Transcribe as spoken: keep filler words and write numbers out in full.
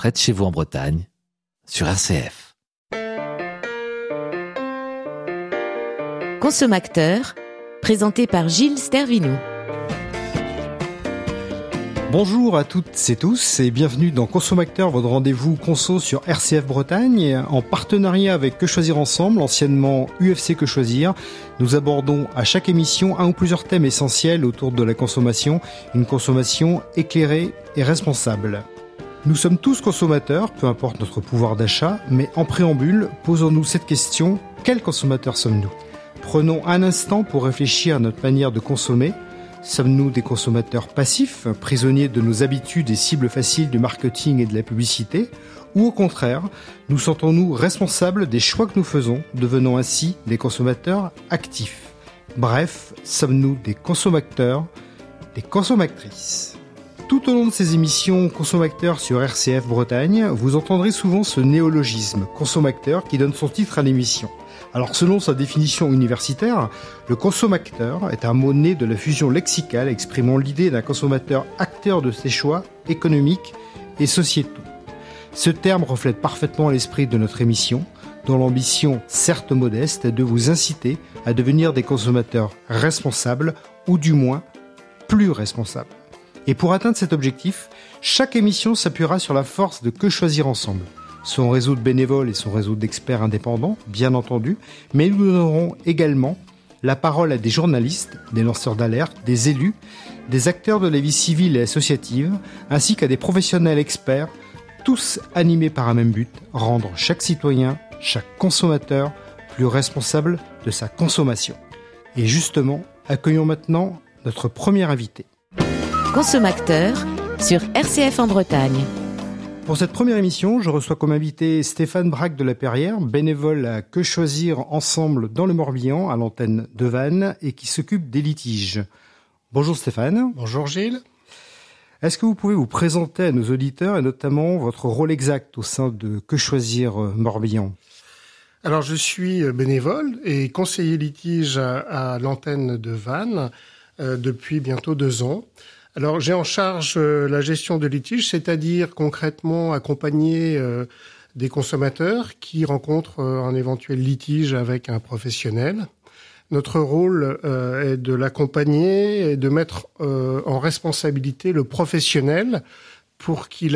près de chez vous en Bretagne, sur R C F. Consomacteur, présenté par Gilles Stervino. Bonjour à toutes et tous et bienvenue dans Consomacteur, votre rendez-vous conso sur R C F Bretagne. En partenariat avec Que Choisir Ensemble, anciennement U F C Que Choisir, nous abordons à chaque émission un ou plusieurs thèmes essentiels autour de la consommation, une consommation éclairée et responsable. Nous sommes tous consommateurs, peu importe notre pouvoir d'achat, mais en préambule, posons-nous cette question, quels consommateurs sommes-nous ? Prenons un instant pour réfléchir à notre manière de consommer. Sommes-nous des consommateurs passifs, prisonniers de nos habitudes et cibles faciles du marketing et de la publicité ? Ou au contraire, nous sentons-nous responsables des choix que nous faisons, devenant ainsi des consommateurs actifs ? Bref, sommes-nous des consommateurs, des consommatrices ? Tout au long de ces émissions Consomacteur sur R C F Bretagne, vous entendrez souvent ce néologisme, consomacteur, qui donne son titre à l'émission. Alors selon sa définition universitaire, le consomacteur est un mot né de la fusion lexicale exprimant l'idée d'un consommateur acteur de ses choix économiques et sociétaux. Ce terme reflète parfaitement l'esprit de notre émission, dont l'ambition, certes modeste, est de vous inciter à devenir des consommateurs responsables, ou du moins plus responsables. Et pour atteindre cet objectif, chaque émission s'appuiera sur la force de Que Choisir Ensemble. Son réseau de bénévoles et son réseau d'experts indépendants, bien entendu, mais nous donnerons également la parole à des journalistes, des lanceurs d'alerte, des élus, des acteurs de la vie civile et associative, ainsi qu'à des professionnels experts, tous animés par un même but, rendre chaque citoyen, chaque consommateur, plus responsable de sa consommation. Et justement, accueillons maintenant notre premier invité. Consomacteur sur R C F en Bretagne. Pour cette première émission, je reçois comme invité Stéphane Braque de la Perrière, bénévole à Que Choisir Ensemble dans le Morbihan, à l'antenne de Vannes, et qui s'occupe des litiges. Bonjour Stéphane. Bonjour Gilles. Est-ce que vous pouvez vous présenter à nos auditeurs et notamment votre rôle exact au sein de Que Choisir Morbihan ? Alors je suis bénévole et conseiller litige à, à l'antenne de Vannes euh, depuis bientôt deux ans. Alors, j'ai en charge euh, la gestion de litiges, c'est-à-dire concrètement accompagner euh, des consommateurs qui rencontrent euh, un éventuel litige avec un professionnel. Notre rôle euh, est de l'accompagner et de mettre euh, en responsabilité le professionnel pour qu'il